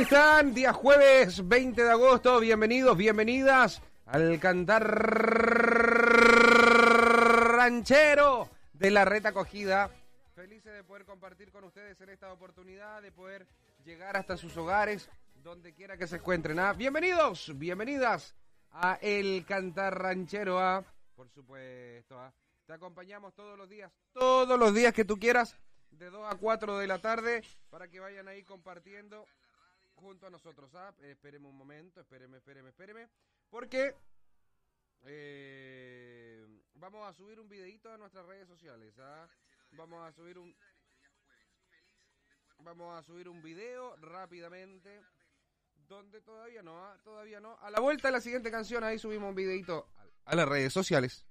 ¿Cómo están? Día jueves 20 de agosto, bienvenidos, bienvenidas al cantar ranchero de la Reta Acogida. Felices de poder compartir con ustedes en esta oportunidad, de poder llegar hasta sus hogares, donde quiera que se encuentren. Bienvenidos, bienvenidas a El Cantar Ranchero. Por supuesto, te acompañamos todos los días que tú quieras, de 2 a 4 de la tarde, para que vayan ahí compartiendo junto a nosotros. Espéreme un momento, espéreme, porque vamos a subir un videito a nuestras redes sociales. Vamos a subir un video rápidamente, donde todavía no. A la vuelta de la siguiente canción, ahí subimos un videito a las redes sociales.